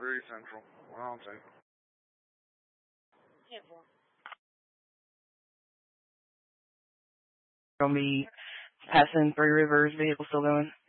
very central. Well, I'll take. Gonna be passing Three Rivers, vehicle still going.